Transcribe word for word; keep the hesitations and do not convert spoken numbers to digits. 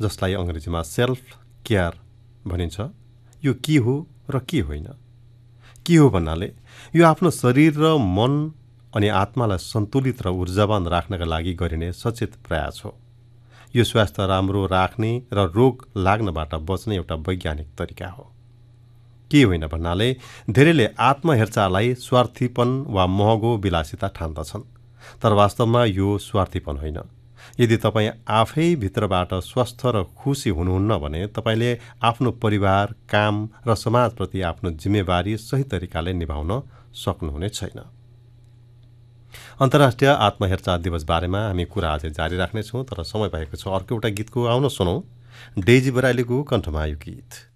जसलाई अङ्ग्रेजीमा self care भनिन्छ, यो के हो र के होइन? के हो भन्नाले यो आफ्नो शरीर र मन अनि आत्मालाई सन्तुलित र ऊर्जावान राख्नका लागि गरिने सचेत प्रयास हो। यो स्वास्थ्य राम्रो राख्ने र रोग लाग्नबाट बच्ने एउटा वैज्ञानिक तरिका हो। के होइन भन्नाले धेरैले आत्महेरचाहलाई स्वार्थीपन वा महँगो विलासिता ठान्दछन्, तर वास्तवमा यो स्वार्थीपन होइन। यदि तपाईँ आफै भित्रबाट स्वस्थ र खुसी हुनुहुन्न भने तपाईँले आफ्नो परिवार, काम र समाजप्रति आफ्नो जिम्मेवारी सही तरिकाले निभाउन सक्नुहुने छैन। अन्तर्राष्ट्रिय आत्महेरचाह दिवस बारेमा हामी कुरा अझै जारी राख्नेछौँ, तर समय भएको छ अर्को एउटा गीतको। आउन सुनौँ डेजी बराइलीको कण्ठमा यो गीत।